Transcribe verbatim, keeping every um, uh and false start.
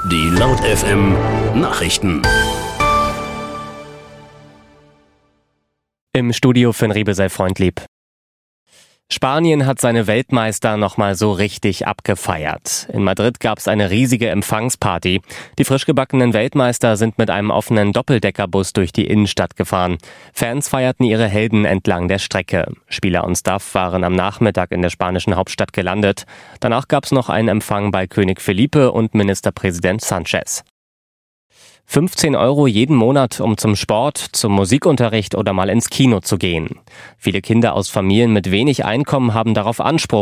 Die Laut F M Nachrichten. Im Studio Finn Riebe sei freundlieb. Spanien hat seine Weltmeister nochmal so richtig abgefeiert. In Madrid gab es eine riesige Empfangsparty. Die frisch gebackenen Weltmeister sind mit einem offenen Doppeldeckerbus durch die Innenstadt gefahren. Fans feierten ihre Helden entlang der Strecke. Spieler und Staff waren am Nachmittag in der spanischen Hauptstadt gelandet. Danach gab es noch einen Empfang bei König Felipe und Ministerpräsident Sanchez. fünfzehn Euro jeden Monat, um zum Sport, zum Musikunterricht oder mal ins Kino zu gehen. Viele Kinder aus Familien mit wenig Einkommen haben darauf Anspruch.